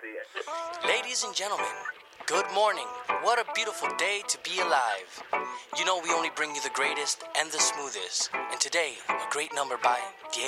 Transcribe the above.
Ladies and gentlemen, good morning. What a beautiful day to be alive. You know we only bring you the greatest and the smoothest. And today, a great number by Diego